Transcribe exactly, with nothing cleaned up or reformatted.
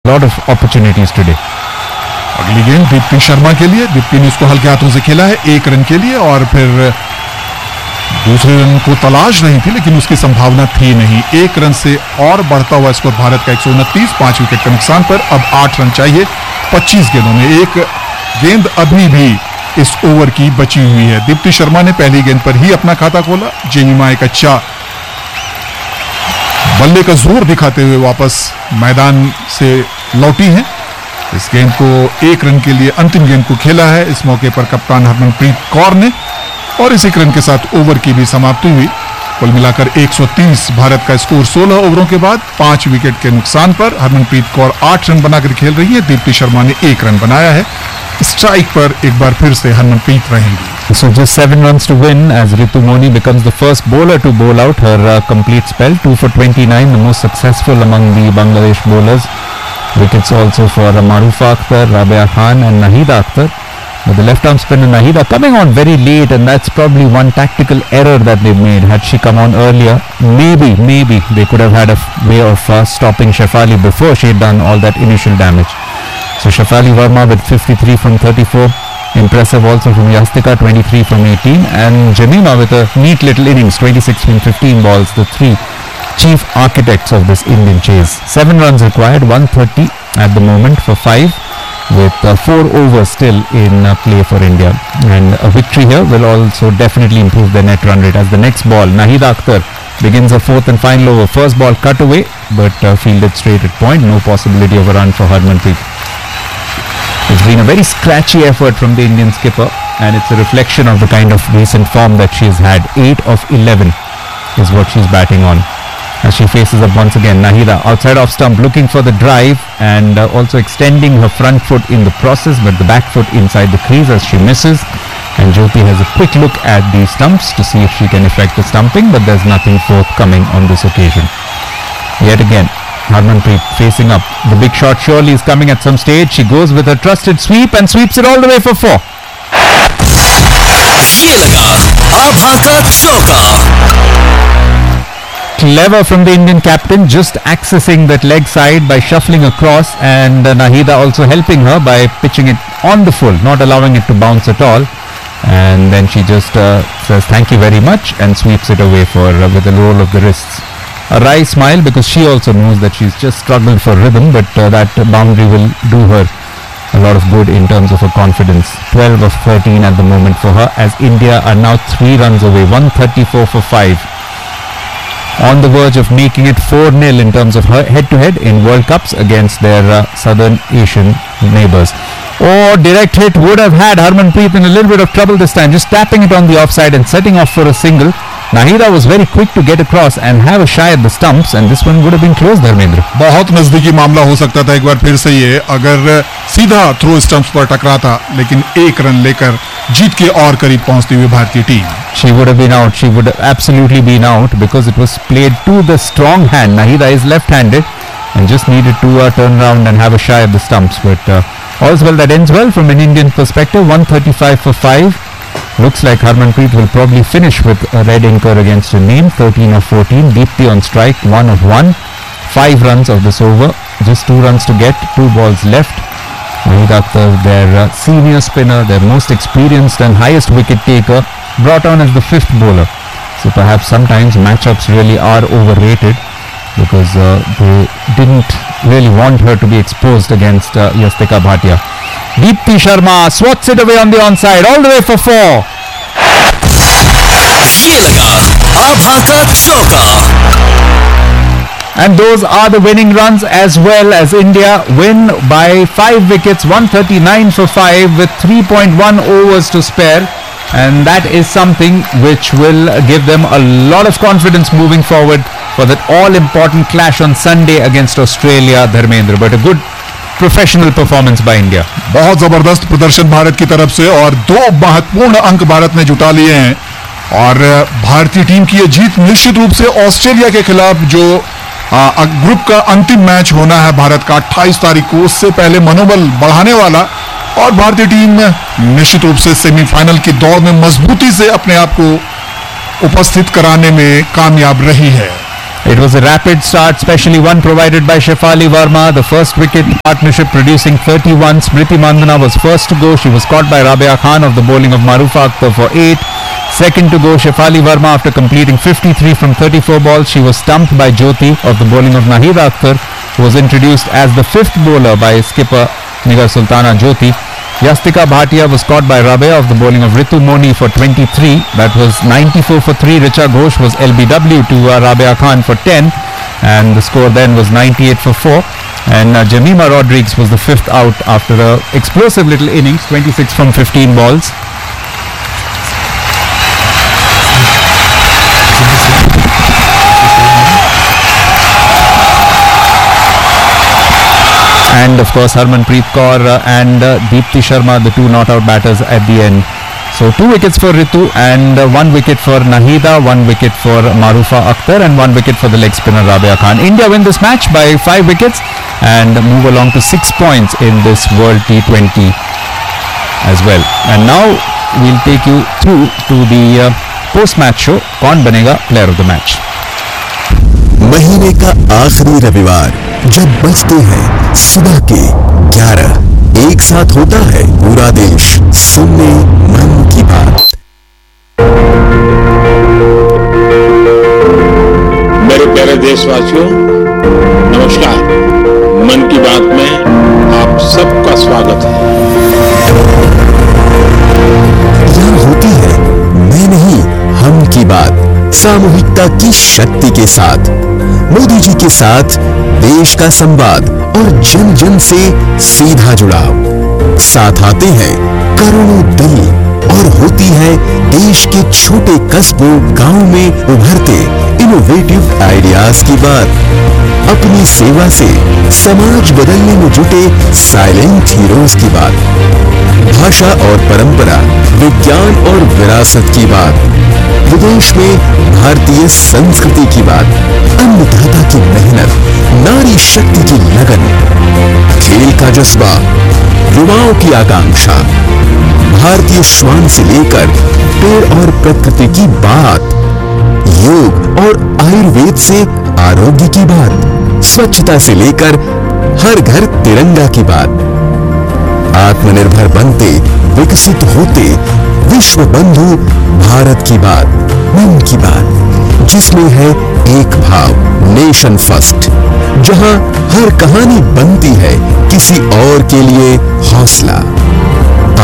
lot of opportunities today. अगली गेंद दीप्ति शर्मा के लिए. दीप्ति ने उसको हल्के हाथों से खेला है एक रन के लिए, और फिर दूसरे रन को तलाश नहीं थी, लेकिन उसकी संभावना थी नहीं. एक रन से और बढ़ता हुआ स्कोर भारत का एक सौ उनतीस, पांच विकेट के नुकसान पर. अब आठ रन चाहिए पच्चीस गेंदों में. एक गेंद अभी भी इस ओवर की बची हुई है. दीप्ति शर्मा ने पहली गेंद पर ही अपना खाता खोला. जेमिमा एक अच्छा बल्ले का जोर दिखाते हुए वापस मैदान से लौटी हैं. इस गेंद को एक रन के लिए अंतिम गेंद को खेला है इस मौके पर कप्तान हरमनप्रीत कौर ने, और इस एक रन के साथ ओवर की भी समाप्ति हुई. कुल मिलाकर एक सौ तीस भारत का स्कोर सोलह ओवरों के बाद पांच विकेट के नुकसान पर. हरमनप्रीत कौर आठ रन बनाकर खेल रही है. दीप्ति शर्मा ने एक रन बनाया है. स्ट्राइक पर एक बार फिर से हरमनप्रीत रहेंगी. So just seven runs to win as Ritu Moni becomes the first bowler to bowl out her uh, complete spell. two for twenty-nine, the most successful among the Bangladesh bowlers. Wickets also for Marufa Akhtar, Rabia Khan and Nahida Akhtar. But the left arm spinner Nahida coming on very late, and that's probably one tactical error that they've made. Had she come on earlier, maybe, maybe they could have had a way of uh, stopping Shefali before she had done all that initial damage. So Shefali Verma with fifty-three from thirty-four. Impressive also from Yastika, twenty-three from eighteen. And Jemima with a neat little innings, twenty-six from fifteen balls. The three chief architects of this Indian chase. Seven runs required, one thirty at the moment for five, with uh, four overs still in uh, play for India. And a victory here will also definitely improve their net run rate, as the next ball, Nahida Akhtar begins a fourth and final over. First ball cut away, but uh, fielded straight at point. No possibility of a run for Harmanpreet. It's been a very scratchy effort from the Indian skipper, and it's a reflection of the kind of recent form that she has had. eight of eleven is what she's batting on. As she faces up once again, Nahida outside off stump looking for the drive, and uh, also extending her front foot in the process, but the back foot inside the crease as she misses. And Jyoti has a quick look at the stumps to see if she can effect the stumping, but there's nothing forthcoming on this occasion. Yet again, Harmanpreet facing up. The big shot surely is coming at some stage. She goes with her trusted sweep and sweeps it all the way for four. Clever from the Indian captain, just accessing that leg side by shuffling across, and uh, Nahida also helping her by pitching it on the full, not allowing it to bounce at all. And then she just uh, says thank you very much and sweeps it away for uh, with a roll of the wrists. A wry smile, because she also knows that she's just struggled for rhythm, but uh, that boundary will do her a lot of good in terms of her confidence. twelve of thirteen at the moment for her, as India are now three runs away, one thirty-four for five. On the verge of making it four nil in terms of her head-to-head in World Cups against their uh, Southern Asian neighbours. Oh, direct hit would have had Harmanpreet in a little bit of trouble this time, just tapping it on the offside and setting off for a single. Nahida was very quick to get across and have a shy at the stumps, and this one would have been close, Dharmendra. बहुत नजदीकी मामला हो सकता था एक बार फिर से ये, अगर सीधा थ्रो स्टंप्स पर टकरा था, लेकिन एक रन लेकर जीत के और करीब पहुंचती हुई भारतीय team. She would have been out. She would have absolutely been out, because it was played to the strong hand. Nahida is left-handed and just needed to uh, turn around and have a shy at the stumps. But uh, all's well that ends well from an Indian perspective. one thirty-five for five. Looks like Harmanpreet will probably finish with a red anchor against her name. thirteen of fourteen. Deepti on strike, one of one. Five runs of this over. Just two runs to get. Two balls left. Nahida Akhtar, their uh, senior spinner, their most experienced and highest wicket taker, brought on as the fifth bowler. So perhaps sometimes matchups really are overrated, because uh, they didn't really want her to be exposed against uh, Yastika Bhatia. Deepti Sharma swats it away on the onside, all the way for four. And those are the winning runs, as well as India win by five wickets, one thirty-nine for five, with three point one overs to spare. And that is something which will give them a lot of confidence moving forward for that all-important clash on Sunday against Australia, Dharmendra. But a good professional performance by India. बहुत जबरदस्त प्रदर्शन भारत की तरफ से, और दो महत्वपूर्ण अंक भारत ने जुटा लिए हैं. और भारतीय टीम की ये जीत निश्चित रूप से ऑस्ट्रेलिया के खिलाफ जो आ, ग्रुप का अंतिम मैच होना है भारत का अट्ठाईस तारीख को, उससे पहले मनोबल बढ़ाने वाला, और भारतीय टीम निश्चित रूप से सेमीफाइनल की दौड़ में मजबूती से अपने आप को उपस्थित कराने में कामयाब रही है. It was a rapid start, especially one provided by Shefali Verma. The first wicket partnership producing thirty-one. Smriti Mandhana was first to go. She was caught by Rabia Khan of the bowling of Marufa Akhtar for eight. Second to go, Shefali Verma after completing fifty-three from thirty-four balls. She was stumped by Jyoti of the bowling of Nahida Akhtar, who was introduced as the fifth bowler by skipper Nigar Sultana Jyoti. Yastika Bhatia was caught by Rabia of the bowling of Ritu Moni for twenty-three. That was ninety-four for three. Richa Ghosh was L B W to uh, Rabia Khan for ten. And the score then was ninety-eight for four. And uh, Jamima Rodrigues was the fifth out after a explosive little innings, twenty-six from fifteen balls. And of course Harmanpreet Kaur uh, and uh, Deepti Sharma, the two not out batters at the end. So two wickets for Ritu and uh, one wicket for Nahida, one wicket for Marufa Akhtar and one wicket for the leg spinner Rabia Khan. India win this match by five wickets and move along to six points in this World T twenty as well. And now we'll take you through to the uh, post-match show, Kaun Banega Player of the Match. महीने का आखिरी रविवार जब बजते हैं सुबह के ग्यारह, एक साथ होता है पूरा देश सुनने मन की बात। मेरे प्यारे देशवासियों, नमस्कार। मन की बात में आप सबका स्वागत है। यहाँ होती है मैं नहीं हम की बात, सामूहिकता की शक्ति के साथ, मोदी जी के साथ देश का संवाद और जन जन से सीधा जुड़ाव। साथ आते हैं करोड़ों दिल और होती है देश के छोटे कस्बों गांव में उभरते इनोवेटिव आइडियाज की बात। अपनी सेवा से समाज बदलने में जुटे साइलेंट हीरोज की बात। भाषा और परंपरा, विज्ञान और विरासत की बात। विदेश में भारतीय संस्कृति की बात। अन्नदाता की मेहनत, नारी शक्ति की लगन, खेल का जज्बा, युवाओं की आकांक्षा, भारतीय श्वान से लेकर पेड़ और प्रकृति की बात, योग और आयुर्वेद से आरोग्य की बात, स्वच्छता से लेकर हर घर तिरंगा की बात। आत्मनिर्भर बनते, विकसित होते, विश्व बंधु भारत की बात, मन की बात, जिसमें है एक भाव, नेशन फर्स्ट, जहां हर कहानी बनती है किसी और के लिए हौसला।